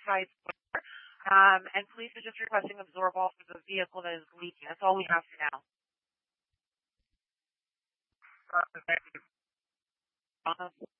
side spoiler. And police are just requesting Absorbol for the vehicle that is leaking. That's all we have for now. Thank you.